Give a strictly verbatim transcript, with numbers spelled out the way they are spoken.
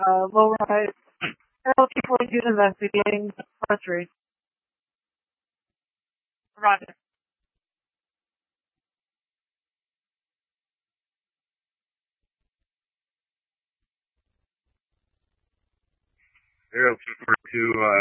uh, low rise. L T forty-two investigating plus three. Roger. Zero two four two, uh,